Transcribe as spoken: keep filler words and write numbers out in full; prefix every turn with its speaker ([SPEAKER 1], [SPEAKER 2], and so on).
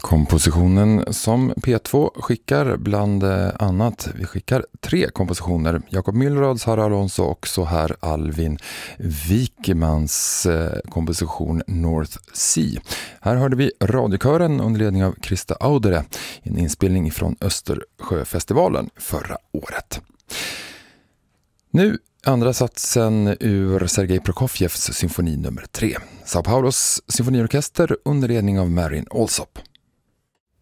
[SPEAKER 1] Kompositionen som P två skickar bland annat, vi skickar tre kompositioner. Jakob Mühlrad, Sara Alonso och så här Alvin Wikmans komposition North Sea. Här hörde vi radiokören under ledning av Krista Audere, en inspelning från Östersjöfestivalen förra året. Nu andra satsen ur Sergej Prokofjevs symfoni nummer tre. Sao Paulos symfoniorkester under ledning av Marin Alsop.